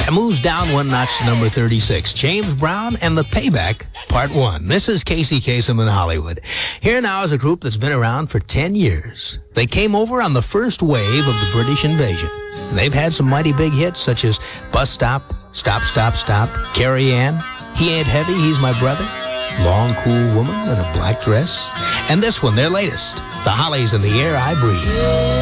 moves down one notch to number 36. James Brown and the Payback, Part 1. This is Casey Kasem in Hollywood. Here now is a group that's been around for 10 years. They came over on the first wave of the British invasion. They've had some mighty big hits such as Bus Stop, Stop, Stop, Stop, Carrie Ann, He Ain't Heavy, He's My Brother, Long Cool Woman in a Black Dress, and this one, their latest, The Hollies and the Air I Breathe.